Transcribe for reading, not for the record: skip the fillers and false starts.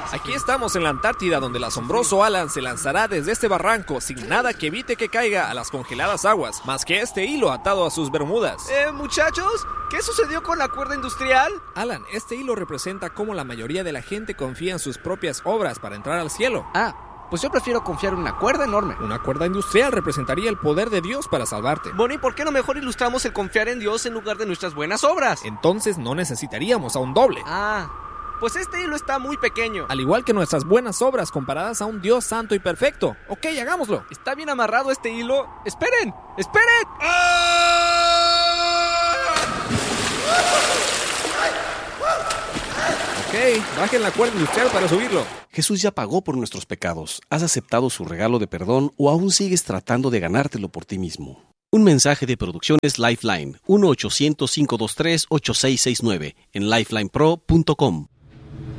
Aquí estamos en la Antártida, donde el asombroso Alan se lanzará desde este barranco sin nada que evite que caiga a las congeladas aguas, más que este hilo atado a sus bermudas. Muchachos, ¿qué sucedió con la cuerda industrial? Alan, este hilo representa cómo la mayoría de la gente confía en sus propias obras para entrar al cielo. Pues yo prefiero confiar en una cuerda enorme. Una cuerda industrial representaría el poder de Dios para salvarte. Bueno, ¿y por qué no mejor ilustramos el confiar en Dios en lugar de nuestras buenas obras? Entonces no necesitaríamos a un doble. Pues este hilo está muy pequeño. Al igual que nuestras buenas obras comparadas a un Dios santo y perfecto. Ok, hagámoslo. ¿Está bien amarrado este hilo? ¡Esperen! Ok, bajen la cuerda industrial para subirlo. Jesús ya pagó por nuestros pecados. ¿Has aceptado su regalo de perdón o aún sigues tratando de ganártelo por ti mismo? Un mensaje de Producciones Lifeline, 1-800-523-8669, en lifelinepro.com.